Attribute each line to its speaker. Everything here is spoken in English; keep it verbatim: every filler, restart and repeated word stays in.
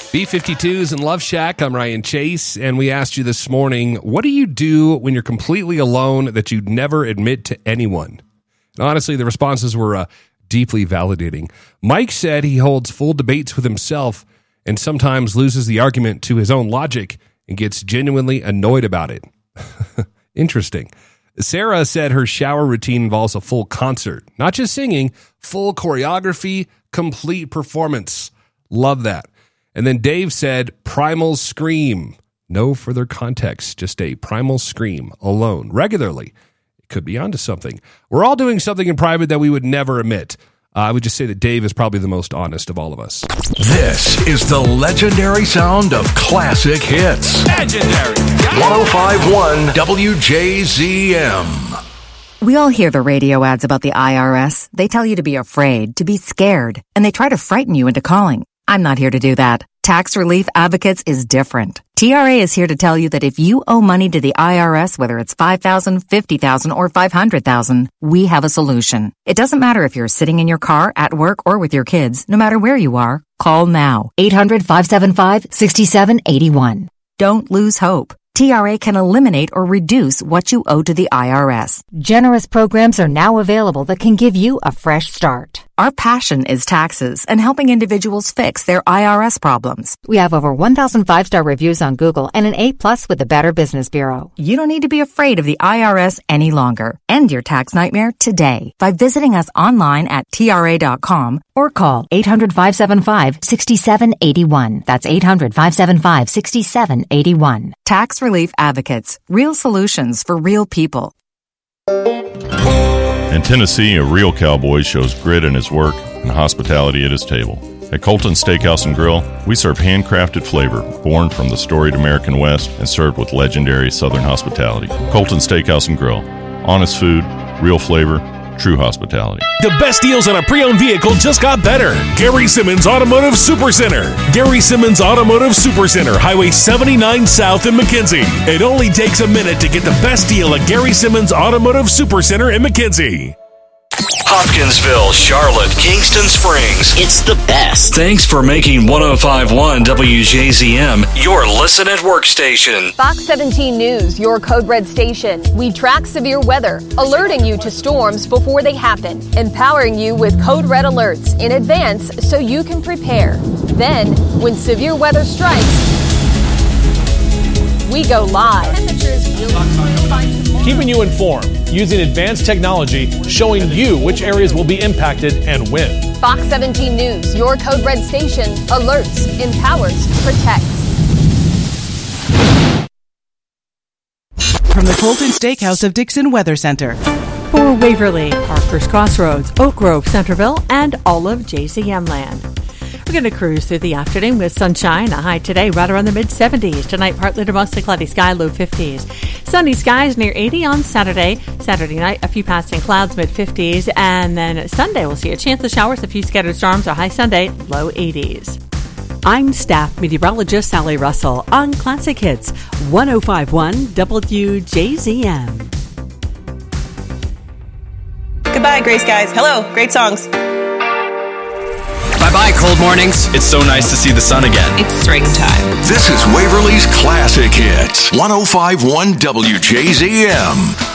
Speaker 1: B fifty-twos and Love Shack. I'm Ryan Chase, and we asked you this morning, what do you do when you're completely alone that you'd never admit to anyone? And honestly, the responses were uh, deeply validating. Mike said he holds full debates with himself and sometimes loses the argument to his own logic and gets genuinely annoyed about it. Interesting. Sarah said her shower routine involves a full concert, not just singing, full choreography, complete performance. Love that. And then Dave said, primal scream. No further context, just a primal scream alone, regularly. It could be onto something. We're all doing something in private that we would never admit. Uh, I would just say that Dave is probably the most honest of all of us.
Speaker 2: This is the legendary sound of classic hits.
Speaker 3: Legendary.
Speaker 2: one oh five point one W J Z M.
Speaker 4: We all hear the radio ads about the I R S. They tell you to be afraid, to be scared, and they try to frighten you into calling. I'm not here to do that. Tax Relief Advocates is different. T R A is here to tell you that if you owe money to the I R S, whether it's five thousand dollars, fifty thousand dollars, or five hundred thousand dollars, we have a solution. It doesn't matter if you're sitting in your car, at work, or with your kids. No matter where you are, call now. eight hundred, five seven five, six seven eight one. Don't lose hope. T R A can eliminate or reduce what you owe to the I R S. Generous programs are now available that can give you a fresh start. Our passion is taxes and helping individuals fix their I R S problems. We have over one thousand five-star reviews on Google and an A plus with the Better Business Bureau. You don't need to be afraid of the I R S any longer. End your tax nightmare today by visiting us online at T R A dot com or call eight hundred, five seven five, six seven eight one. That's eight hundred, five seven five, six seven eight one. Tax Relief Advocates. Real solutions for real people.
Speaker 5: In Tennessee, a real cowboy shows grit in his work and hospitality at his table. At Colton Steakhouse and Grill, we serve handcrafted flavor born from the storied American West and served with legendary Southern hospitality. Colton Steakhouse and Grill. Honest food, real flavor, true hospitality.
Speaker 3: The best deals on a pre-owned vehicle just got better. Gary Simmons Automotive Supercenter. Gary Simmons Automotive Supercenter, Highway seventy-nine South in McKenzie. It only takes a minute to get the best deal at Gary Simmons Automotive Supercenter in McKenzie.
Speaker 2: Hopkinsville, Charlotte, Kingston Springs.
Speaker 6: It's the best.
Speaker 2: Thanks for making one oh five point one W J Z M your listen at work station.
Speaker 7: Fox seventeen News, your Code Red station. We track severe weather, alerting you to storms before they happen, empowering you with Code Red alerts in advance so you can prepare. Then, when severe weather strikes, we go live.
Speaker 8: Keeping you informed using advanced technology, showing you which areas will be impacted and when.
Speaker 7: Fox seventeen News, your Code Red station, alerts, empowers, protects.
Speaker 9: From the Colton Steakhouse of Dixon Weather Center.
Speaker 10: For Waverly, Parker's Crossroads, Oak Grove, Centerville, and all of J C M land. We're going to cruise through the afternoon with sunshine. A high today right around the mid seventies. Tonight, partly to mostly cloudy sky, low fifties. Sunny skies near eighty on Saturday. Saturday night, a few passing clouds, mid fifties. And then Sunday, we'll see a chance of showers, a few scattered storms. A high Sunday, low eighties. I'm staff meteorologist Sally Russell on Classic Hits, one oh five point one W J Z M.
Speaker 11: Goodbye, gray skies. Hello, great songs.
Speaker 12: Bye-bye, cold mornings. It's so nice to see the sun again.
Speaker 11: It's springtime.
Speaker 2: This is Waverly's Classic Hits, one oh five point one W J Z M.